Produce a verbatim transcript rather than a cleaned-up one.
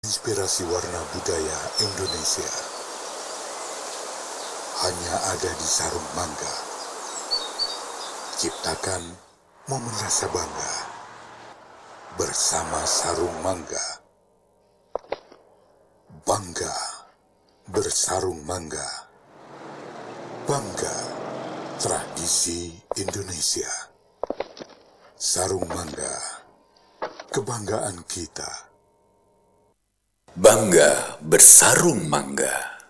Inspirasi warna budaya Indonesia hanya ada di Sarung Mangga. Ciptakan momen rasa bangga bersama Sarung Mangga. Bangga bersarung mangga. Bangga tradisi Indonesia. Sarung Mangga, kebanggaan kita. Bangga bersarung mangga.